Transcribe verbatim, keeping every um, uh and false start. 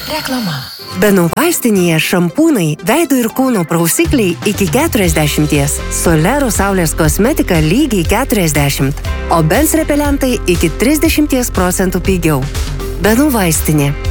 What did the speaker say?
Reklama. Benų vaistinėje šampūnai, veido ir kūno prausikliai iki keturiasdešimt, Solero saulės kosmetika lygiai keturiasdešimt, o Benz repelentai iki trisdešimt procentų pigiau. Benų vaistinė.